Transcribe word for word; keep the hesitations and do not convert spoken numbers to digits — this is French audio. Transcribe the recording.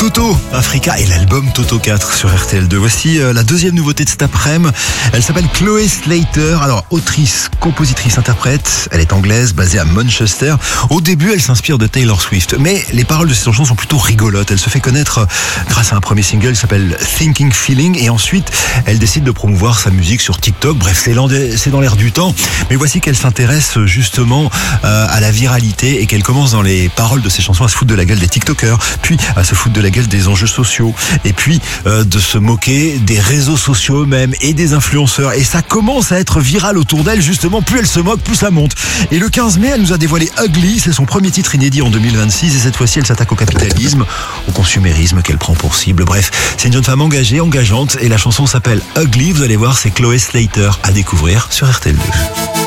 Toto, Africa et l'album Toto quatre sur R T L deux. Voici euh, la deuxième nouveauté de cet après-midi. Elle s'appelle Chloé Slater. Alors, autrice, compositrice, interprète. Elle est anglaise, basée à Manchester. Au début, elle s'inspire de Taylor Swift. Mais les paroles de ses chansons sont plutôt rigolotes. Elle se fait connaître grâce à un premier single qui s'appelle Thinking Feeling. Et ensuite, elle décide de promouvoir sa musique sur TikTok. Bref, c'est dans l'air du temps. Mais voici qu'elle s'intéresse justement euh, à la viralité et qu'elle commence dans les paroles de ses chansons à se foutre de la gueule des TikTokers, puis à se foutre de la gueule des enjeux sociaux, et puis euh, de se moquer des réseaux sociaux eux-mêmes et des influenceurs. Et ça commence à être viral autour d'elle, justement. Plus elle se moque, plus ça monte. Et le quinze mai, elle nous a dévoilé Ugly. C'est son premier titre inédit en deux mille vingt-six. Et cette fois-ci, elle s'attaque au capitalisme, au consumérisme qu'elle prend pour cible. Bref, c'est une jeune femme engagée, engageante. Et la chanson s'appelle Ugly. Vous allez voir, c'est Chloé Slater à découvrir sur R T L deux.